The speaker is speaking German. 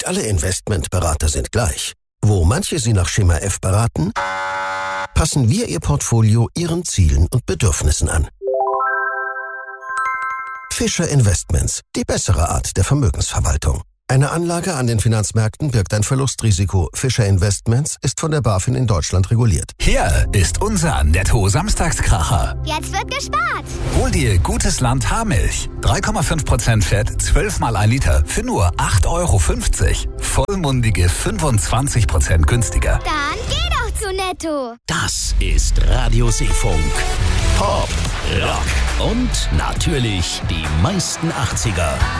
Nicht alle Investmentberater sind gleich. Wo manche Sie nach Schema F beraten, passen wir Ihr Portfolio Ihren Zielen und Bedürfnissen an. Fischer Investments, die bessere Art der Vermögensverwaltung. Eine Anlage an den Finanzmärkten birgt ein Verlustrisiko. Fischer Investments ist von der BaFin in Deutschland reguliert. Hier ist unser Netto-Samstagskracher. Jetzt wird gespart. Hol dir gutes Land Haarmilch. 3,5% Fett, 12 mal 1 Liter für nur 8,50 €. Vollmundige 25% günstiger. Dann geh doch zu Netto. Das ist Radio Seefunk. Pop, Rock und natürlich die meisten 80er.